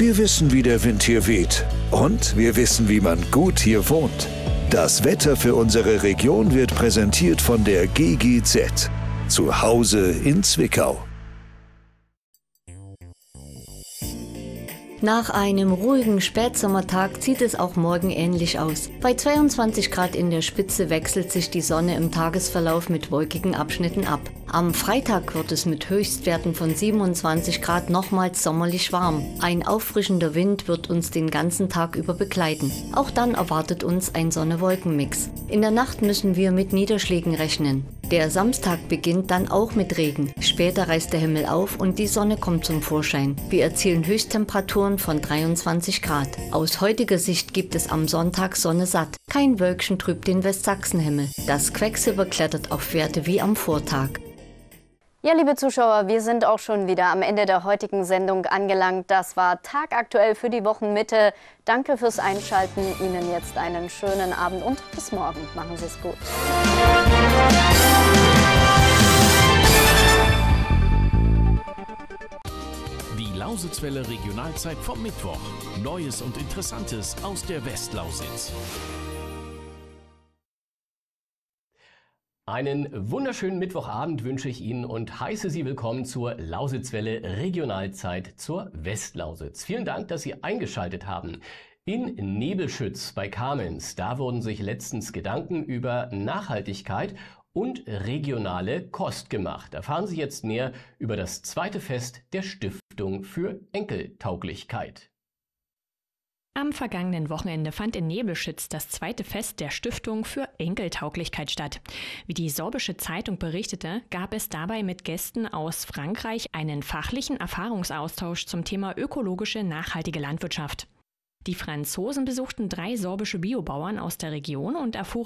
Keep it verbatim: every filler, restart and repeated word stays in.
Wir wissen, wie der Wind hier weht. Und wir wissen, wie man gut hier wohnt. Das Wetter für unsere Region wird präsentiert von der G G Z. Zu Hause in Zwickau. Nach einem ruhigen Spätsommertag sieht es auch morgen ähnlich aus. Bei zweiundzwanzig Grad in der Spitze wechselt sich die Sonne im Tagesverlauf mit wolkigen Abschnitten ab. Am Freitag wird es mit Höchstwerten von siebenundzwanzig Grad nochmals sommerlich warm. Ein auffrischender Wind wird uns den ganzen Tag über begleiten. Auch dann erwartet uns ein Sonne-Wolken-Mix. In der Nacht müssen wir mit Niederschlägen rechnen. Der Samstag beginnt dann auch mit Regen. Später reißt der Himmel auf und die Sonne kommt zum Vorschein. Wir erzielen Höchsttemperaturen von dreiundzwanzig Grad. Aus heutiger Sicht gibt es am Sonntag Sonne satt. Kein Wölkchen trübt den Westsachsenhimmel. Das Quecksilber klettert auf Werte wie am Vortag. Ja, liebe Zuschauer, wir sind auch schon wieder am Ende der heutigen Sendung angelangt. Das war Tagaktuell für die Wochenmitte. Danke fürs Einschalten. Ihnen jetzt einen schönen Abend und bis morgen. Machen Sie es gut. Die Lausitzwelle Regionalzeit vom Mittwoch. Neues und Interessantes aus der Westlausitz. Einen wunderschönen Mittwochabend wünsche ich Ihnen und heiße Sie willkommen zur Lausitzwelle Regionalzeit zur Westlausitz. Vielen Dank, dass Sie eingeschaltet haben. In Nebelschütz bei Kamenz, da wurden sich letztens Gedanken über Nachhaltigkeit und regionale Kost gemacht. Erfahren Sie jetzt mehr über das zweite Fest der Stiftung für Enkeltauglichkeit. Am vergangenen Wochenende fand in Nebelschütz das zweite Fest der Stiftung für Enkeltauglichkeit statt. Wie die Sorbische Zeitung berichtete, gab es dabei mit Gästen aus Frankreich einen fachlichen Erfahrungsaustausch zum Thema ökologische, nachhaltige Landwirtschaft. Die Franzosen besuchten drei sorbische Biobauern aus der Region und erfuhren